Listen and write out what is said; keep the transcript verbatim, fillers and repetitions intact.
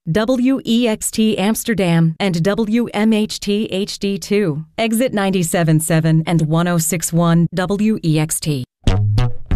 W E X T Amsterdam and W M H T H D two, exit ninety-seven point seven and one oh six one W E X T.